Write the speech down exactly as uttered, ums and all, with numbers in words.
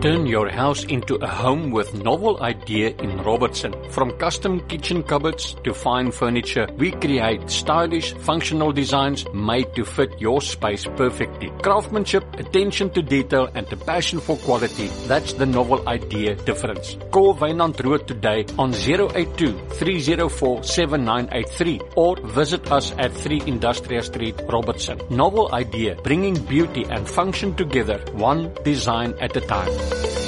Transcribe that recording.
Turn your house into a home with Novel Idea in Robertson. From custom kitchen cupboards to fine furniture, we create stylish, functional designs made to fit your space perfectly. Craftsmanship, attention to detail, and a passion for quality, that's the Novel Idea difference. Call Wynand Rood today on zero eight two, three zero four, seven nine eight three or visit us at three Industrial Street, Robertson. Novel Idea, bringing beauty and function together, one design at a time.